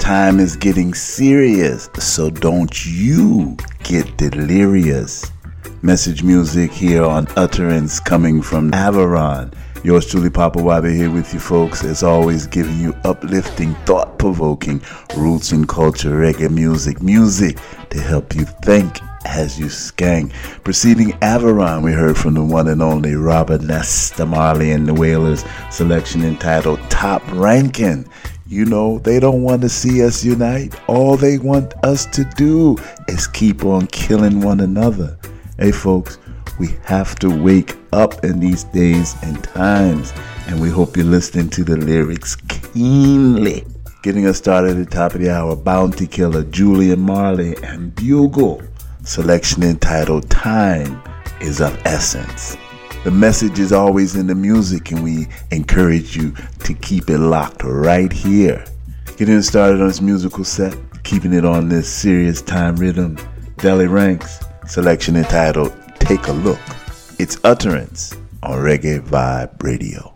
time is getting serious, so don't you get delirious. Message music here on Utterance coming from Aviron. Yours truly, Papa Wabi, here with you folks, as always, giving you uplifting, thought-provoking, roots and culture reggae music to help you think as you skank. Preceding Aviron, we heard from the one and only Robert Nesta Marley and the Wailers, selection entitled Top Rankin'. You know, they don't want to see us unite. All they want us to do is keep on killing one another. Hey folks, we have to wake up in these days and times, and we hope you're listening to the lyrics keenly. Getting us started at the top of the hour, Bounty Killer, Julian Marley, and Bugle. Selection entitled Time is of Essence. The message is always in the music, and we encourage you to keep it locked right here. Getting started on this musical set, keeping it on this serious time rhythm, Deli Ranks, selection entitled Take a Look. It's Utterance on Reggae Vibe Radio.